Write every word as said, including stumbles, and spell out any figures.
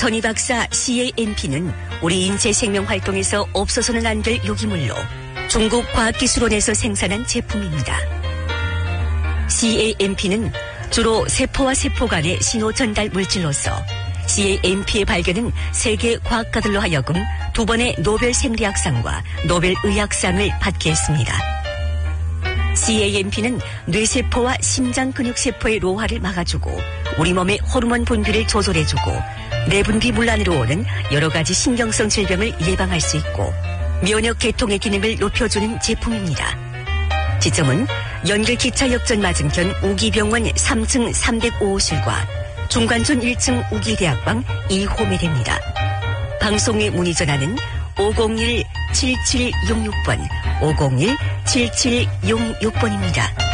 전희 박사 씨에이엠피는 우리 인체 생명 활동에서 없어서는 안 될 유기물로 중국 과학기술원에서 생산한 제품입니다. 씨에이엠피는 주로 세포와 세포 간의 신호 전달 물질로서 씨에이엠피의 발견은 세계 과학가들로 하여금 두 번의 노벨 생리학상과 노벨 의학상을 받게 했습니다. 씨에이엠피는 뇌세포와 심장 근육세포의 노화를 막아주고 우리 몸의 호르몬 분비를 조절해주고 내분비 문란으로 오는 여러 가지 신경성 질병을 예방할 수 있고 면역 계통의 기능을 높여주는 제품입니다. 지점은 연결기차역전 맞은편 우기병원 삼 층 삼백오 호실과 중관촌 일 층 우기대학방 이 호에 됩니다. 방송에 문의 전화는 오공일 칠칠육육 번, 오공일 칠칠육육 번입니다.